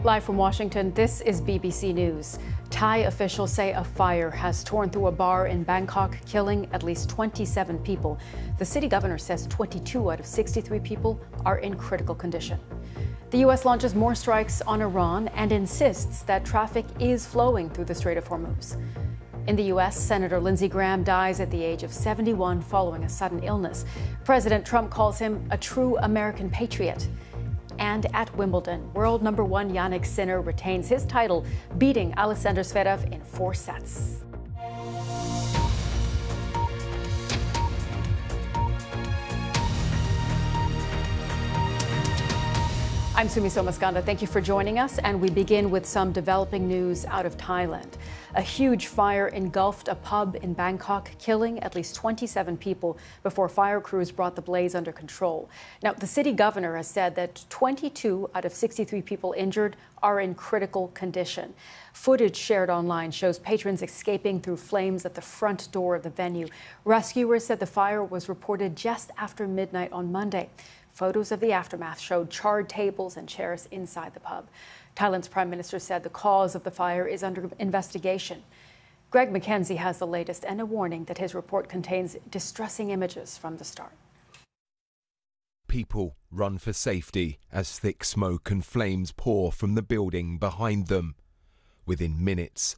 Live from Washington, this is BBC News. Thai officials say a fire has torn through a bar in Bangkok, killing at least 27 people. The city governor says 22 out of 63 people are in critical condition. The U.S. launches more strikes on Iran and insists that traffic is flowing through the Strait of Hormuz. In the U.S., Senator Lindsey Graham dies at the age of 71 following a sudden illness. President Trump calls him a true American patriot. And at Wimbledon, world number one Jannik Sinner retains his title, beating Alexander Zverev in 4 sets. I'm Sumi Somaskanda. Thank you for joining us. And we begin with some developing news out of Thailand. A huge fire engulfed a pub in Bangkok, killing at least 27 people before fire crews brought the blaze under control. Now, the city governor has said that 22 out of 63 people injured are in critical condition. Footage shared online shows patrons escaping through flames at the front door of the venue. Rescuers said the fire was reported just after midnight on Monday. Photos of the aftermath showed charred tables and chairs inside the pub. Thailand's prime minister said the cause of the fire is under investigation. Greg McKenzie has the latest and a warning that his report contains distressing images from the start. People run for safety as thick smoke and flames pour from the building behind them. Within minutes,